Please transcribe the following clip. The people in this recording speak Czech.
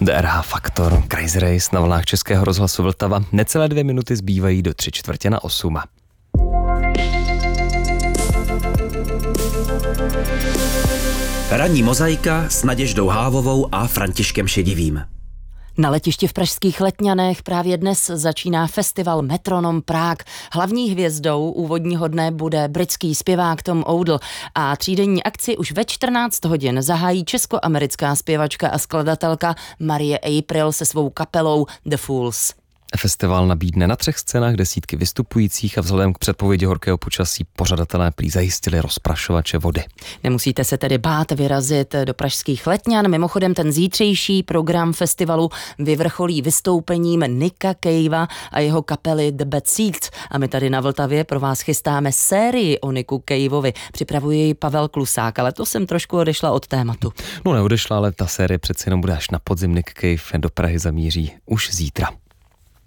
DRH Faktor, Crazy Race na vlnách Českého rozhlasu Vltava. Necelé 2 minuty zbývají do 7:45. Ranní mozaika s Naděždou Hávovou a Františkem Šedivým. Na letišti v pražských Letňanech právě dnes začíná festival Metronom Prague. Hlavní hvězdou úvodního dne bude britský zpěvák Tom Odell a třídenní akci už ve 14 hodin zahájí českoamerická zpěvačka a skladatelka Marie April se svou kapelou The Fools. Festival nabídne na 3 scénách desítky vystupujících a vzhledem k předpovědi horkého počasí pořadatelé prý zajistili rozprašovače vody. Nemusíte se tedy bát vyrazit do pražských Letňan. Mimochodem ten zítřejší program festivalu vyvrcholí vystoupením Nicka Cavea a jeho kapely The Bad Seeds. A my tady na Vltavě pro vás chystáme sérii o Nicku Caveovi. Připravuje ji Pavel Klusák, ale to jsem trošku odešla od tématu. No neodešla, ale ta série přece jenom bude až na podzim. Nick Cave do Prahy zamíří už zítra.